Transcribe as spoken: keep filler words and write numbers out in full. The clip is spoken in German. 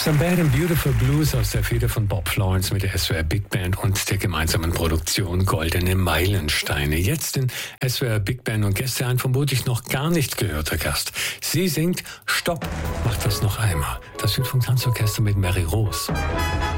Some Bad and Beautiful Blues aus der Feder von Bob Florence mit der S W R Big Band und der gemeinsamen Produktion Goldene Meilensteine. Jetzt in S W R Big Band und Gäste ein vermutlich noch gar nicht gehörter Gast. Sie singt Stopp, macht das noch einmal. Das wird vom Tanzorchester mit Mary Rose.